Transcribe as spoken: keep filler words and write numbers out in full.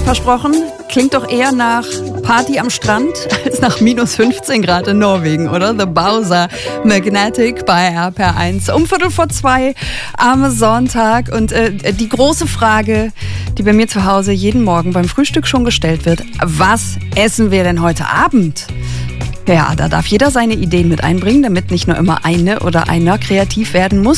versprochen, klingt doch eher nach Party am Strand als nach minus fünfzehn Grad in Norwegen, oder? The Bowser Magnetic bei R P R eins um Viertel vor zwei am Sonntag. Und äh, die große Frage, die bei mir zu Hause jeden Morgen beim Frühstück schon gestellt wird: Was essen wir denn heute Abend? Ja, da darf jeder seine Ideen mit einbringen, damit nicht nur immer eine oder einer kreativ werden muss.